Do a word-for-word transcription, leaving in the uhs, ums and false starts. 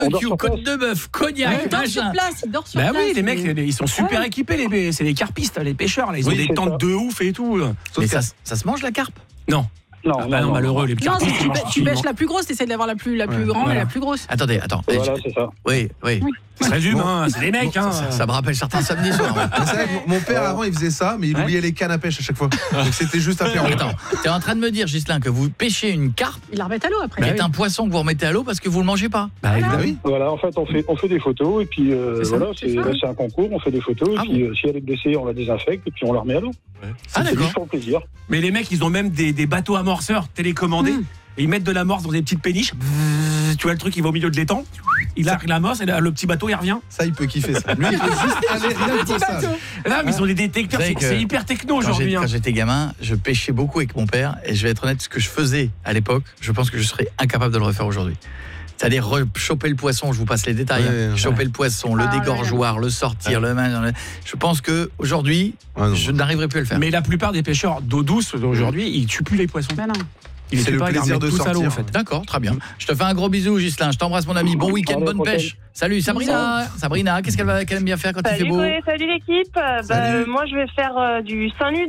barbecue, côte de bœuf, cognac, Il dort sur machin. place, il dort sur Bah place. oui, les mecs, ils sont super équipés, les, c'est les carpistes, les pêcheurs, là, ils ont Oui, des c'est tentes ça. de ouf et tout. Mais ça, ça se mange la carpe? Non. Non, Ah bah non, malheureux, les Non, carpistes. si tu, ils pê- mangent- tu ils pêches mangent- la plus grosse, t'essaies d'avoir la plus, la plus Ouais, grande voilà. et la plus grosse. Attendez, attends. Voilà, Je- c'est ça. Oui, oui. Ça se résume, hein, c'est les mecs. Hein. Ça, ça me rappelle certains samedis soirs. ouais. C'est vrai que mon- mon père avant il faisait ça, mais il Ouais. oubliait les cannes à pêche à chaque fois. Donc c'était juste apéro. Attends, t'es en train de me dire, Ghislain, que vous pêchez une carpe Il la remet à l'eau après. qui est un poisson que vous remettez à l'eau parce que vous le mangez pas. Bah Ah évidemment. oui. Voilà, en fait, on fait, on fait des photos et puis euh, C'est ça, voilà, c'est c'est ça. là, c'est un concours, on fait des photos Ah et puis euh, si elle est blessée, on la désinfecte et puis on la remet à l'eau. Ah C'est d'accord. juste pour le plaisir. Mais les mecs, ils ont même des, des bateaux amorceurs télécommandés. Mmh. Et ils mettent de l'amorce dans des petites péniches. Bzzz, tu vois le truc, il va au milieu de l'étang. Il a l'amorce et là, le petit bateau, il revient. Ça il peut kiffer ça. Lui il peut juste aller rien que pour ça. Là, mais ils ont des détecteurs. Vous savez C'est que c'est hyper techno Quand aujourd'hui. j'ai- hein. quand j'étais gamin, je pêchais beaucoup avec mon père et je vais être honnête, ce que je faisais à l'époque, je pense que je serais incapable de le refaire aujourd'hui. C'est-à-dire re- choper le poisson, je vous passe les détails, Ouais, hein. ouais. choper le poisson, le Ah, dégorgeoir, le sortir, le main. Je pense que aujourd'hui, Ouais, non. je n'arriverai plus à le faire. Mais la plupart des pêcheurs d'eau douce d'aujourd'hui, ils tuent plus les poissons. Bah non. Ils les C'est tuent le pas, ils les plaisir remettent de tous à l'eau, sortir. en fait. D'accord, très bien. Je te fais un gros bisou, Ghislain. Je t'embrasse, mon ami. Bon week-end, Allez, bonne prochaine. pêche. Salut, Sabrina. Sabrina, qu'est-ce qu'elle va- qu'elle aime bien faire quand il fait Salut, beau? Chloé, salut l'équipe. Euh, bah, Salut. euh, moi, je vais faire euh, du seins nu